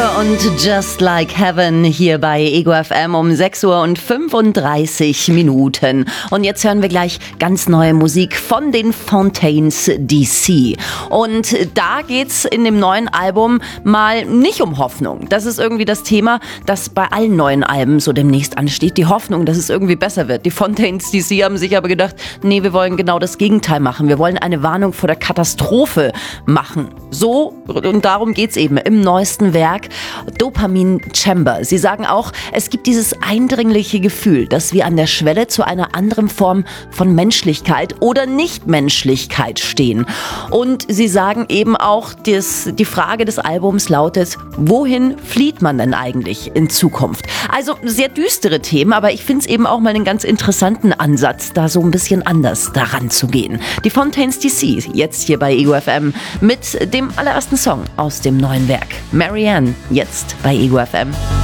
und Just Like Heaven hier bei Ego FM um 6:35 Uhr. Und jetzt hören wir gleich ganz neue Musik von den Fontaines DC. Und da geht's in dem neuen Album mal nicht um Hoffnung. Das ist irgendwie das Thema, das bei allen neuen Alben so demnächst ansteht. Die Hoffnung, dass es irgendwie besser wird. Die Fontaines DC haben sich aber gedacht, nee, wir wollen genau das Gegenteil machen. Wir wollen eine Warnung vor der Katastrophe machen. So, und darum geht's eben im neuesten Werk Dopamine Chamber. Sie sagen auch, es gibt dieses eindringliche Gefühl, dass wir an der Schwelle zu einer anderen Form von Menschlichkeit oder Nichtmenschlichkeit stehen. Und sie sagen eben auch, die Frage des Albums lautet, wohin flieht man denn eigentlich in Zukunft? Also sehr düstere Themen, aber ich finde es eben auch mal einen ganz interessanten Ansatz, da so ein bisschen anders daran zu gehen. Die Fontaines DC, jetzt hier bei Ego FM mit dem allerersten Song aus dem neuen Werk. Marianne, jetzt bei Ego FM.